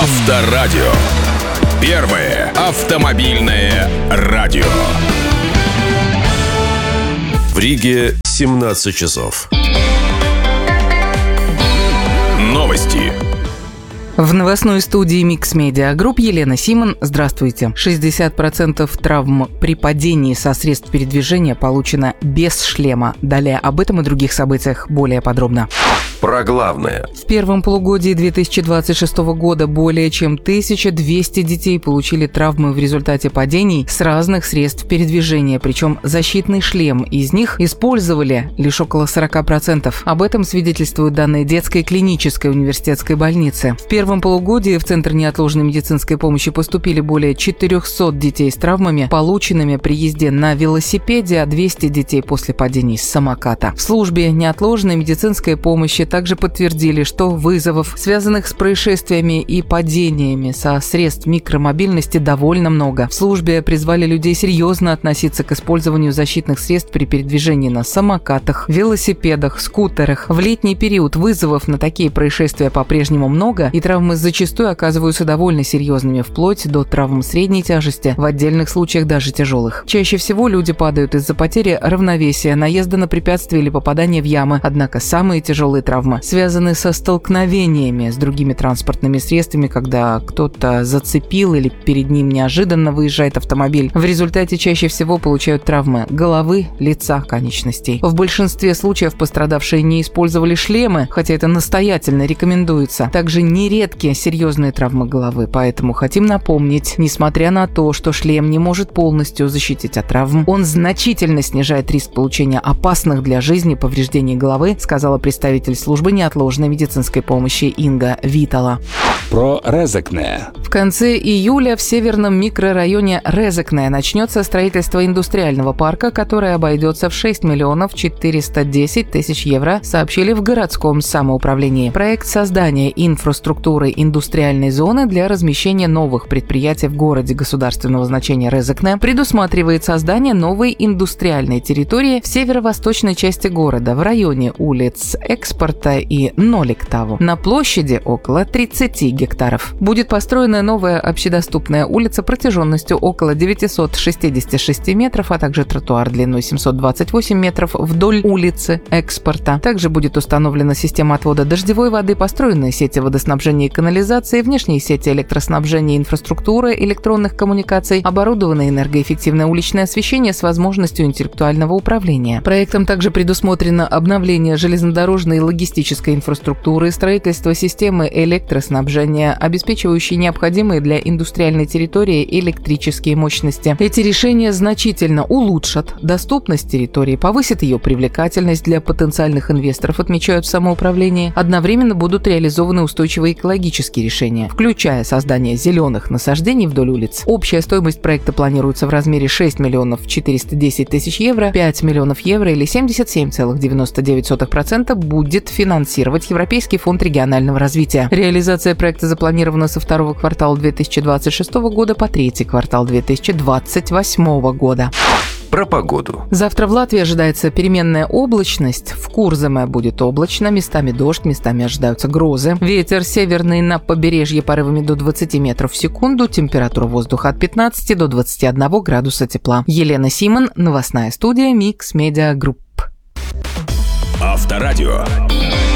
Авторадио. Первое автомобильное радио. В Риге 17 часов. Новости. В новостной студии Mix Media Group Елена Симон. Здравствуйте. 60% травм при падении со средств передвижения получено без шлема. Далее об этом и других событиях более подробно. Про главное. В первом полугодии 2026 года более чем 1200 детей получили травмы в результате падений с разных средств передвижения, причем защитный шлем из них использовали лишь около 40%. Об этом свидетельствуют данные детской клинической университетской больницы. В первом полугодии в Центр неотложной медицинской помощи поступили более 400 детей с травмами, полученными при езде на велосипеде, а 200 детей после падений с самоката. В службе неотложной медицинской помощи также подтвердили, что вызовов, связанных с происшествиями и падениями со средств микромобильности, довольно много. В службе призвали людей серьезно относиться к использованию защитных средств при передвижении на самокатах, велосипедах, скутерах. В летний период вызовов на такие происшествия по-прежнему много, и травмы зачастую оказываются довольно серьезными, вплоть до травм средней тяжести, в отдельных случаях даже тяжелых. Чаще всего люди падают из-за потери равновесия, наезда на препятствия или попадания в ямы, однако самые тяжелые травмы связаны со столкновениями с другими транспортными средствами, когда кто-то зацепил или перед ним неожиданно выезжает автомобиль. В результате чаще всего получают травмы головы, лица, конечностей. В большинстве случаев пострадавшие не использовали шлемы, хотя это настоятельно рекомендуется. Также нередки серьезные травмы головы, поэтому хотим напомнить, несмотря на то, что шлем не может полностью защитить от травм, он значительно снижает риск получения опасных для жизни повреждений головы, сказала представитель службы неотложной медицинской помощи Инга Витала. Про Резекне. В конце июля в северном микрорайоне Резекне начнется строительство индустриального парка, которое обойдется в 6 миллионов 410 тысяч евро, сообщили в городском самоуправлении. Проект создания инфраструктуры индустриальной зоны для размещения новых предприятий в городе государственного значения Резекне предусматривает создание новой индустриальной территории в северо-восточной части города в районе улиц Экспорта и Ноликтаву на площади около 30 гектаров. Будет построена новая общедоступная улица протяженностью около 966 метров, а также тротуар длиной 728 метров вдоль улицы Экспорта. Также будет установлена система отвода дождевой воды, построены сети водоснабжения и канализации, внешние сети электроснабжения и инфраструктуры электронных коммуникаций, оборудованное энергоэффективное уличное освещение с возможностью интеллектуального управления. Проектом также предусмотрено обновление железнодорожной и логистической инфраструктуры, строительство системы электроснабжения, обеспечивающей необходимые для индустриальной территории электрические мощности. Эти решения значительно улучшат доступность территории, повысят ее привлекательность для потенциальных инвесторов, отмечают в самоуправлении. Одновременно будут реализованы устойчивые экологические решения, включая создание зеленых насаждений вдоль улиц. Общая стоимость проекта планируется в размере 6 миллионов 410 тысяч евро, 5 миллионов евро или 77,99% будет финансировать Европейский фонд регионального развития. Реализация проекта запланирована со второго квартала 2026 года по третий квартал 2028 года. Про погоду. Завтра в Латвии ожидается переменная облачность. В Курземе будет облачно, местами дождь, местами ожидаются грозы. Ветер северный на побережье порывами до 20 метров в секунду. Температура воздуха от 15 до 21 градуса тепла. Елена Симон, новостная студия Mix Media Group. Авторадио.